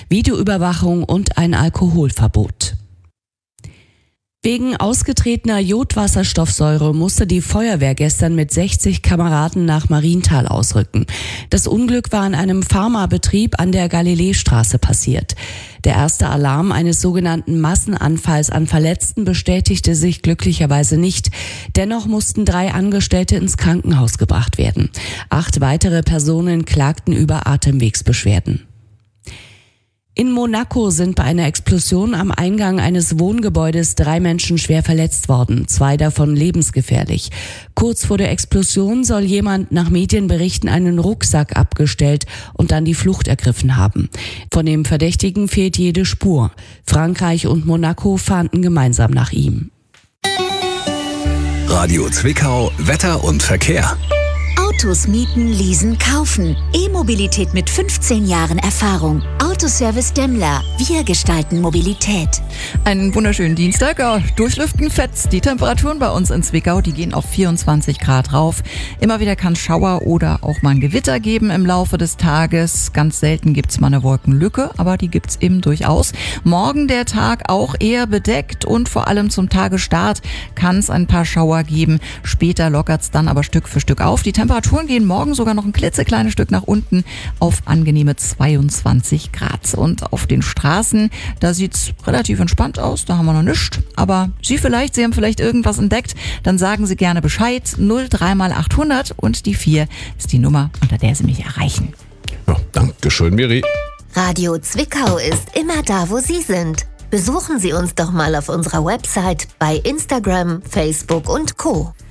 Videoüberwachung und ein Alkoholverbot. Wegen ausgetretener Jodwasserstoffsäure musste die Feuerwehr gestern mit 60 Kameraden nach Marienthal ausrücken. Das Unglück war in einem Pharmabetrieb an der Galileestraße passiert. Der erste Alarm eines sogenannten Massenanfalls an Verletzten bestätigte sich glücklicherweise nicht. Dennoch mussten 3 Angestellte ins Krankenhaus gebracht werden. 8 weitere Personen klagten über Atemwegsbeschwerden. In Monaco sind bei einer Explosion am Eingang eines Wohngebäudes 3 Menschen schwer verletzt worden, 2 davon lebensgefährlich. Kurz vor der Explosion soll jemand nach Medienberichten einen Rucksack abgestellt und dann die Flucht ergriffen haben. Von dem Verdächtigen fehlt jede Spur. Frankreich und Monaco fahnden gemeinsam nach ihm. Radio Zwickau, Wetter und Verkehr. Autos mieten, leasen, kaufen. E-Mobilität mit 15 Jahren Erfahrung. Autoservice Demmler. Wir gestalten Mobilität. Einen wunderschönen Dienstag. Ja, durchlüften fetzt. Die Temperaturen bei uns in Zwickau, die gehen auf 24 Grad rauf. Immer wieder kann es Schauer oder auch mal ein Gewitter geben im Laufe des Tages. Ganz selten gibt's mal eine Wolkenlücke, aber die gibt's eben durchaus. Morgen der Tag auch eher bedeckt und vor allem zum Tagesstart kann es ein paar Schauer geben. Später lockert's dann aber Stück für Stück auf. Die Temperaturen gehen morgen sogar noch ein klitzekleines Stück nach unten auf angenehme 22 Grad. Und auf den Straßen, da sieht's relativ entspannt aus, da haben wir noch nichts. Aber Sie haben vielleicht irgendwas entdeckt, dann sagen Sie gerne Bescheid. 03 mal 800 und die 4 ist die Nummer, unter der Sie mich erreichen. Ja, danke schön, Miri. Radio Zwickau ist immer da, wo Sie sind. Besuchen Sie uns doch mal auf unserer Website, bei Instagram, Facebook und Co.